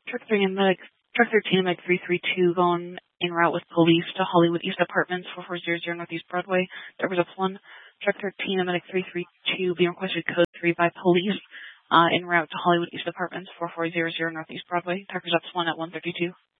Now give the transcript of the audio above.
Truck 13 and Medic 332 going en route with police to Hollywood East Apartments, 4400 Northeast Broadway. That was up 1. Truck 13 and Medic 332 being requested code 3 by police en route to Hollywood East Apartments, 4400 Northeast Broadway. Tucker's up 1 at 132.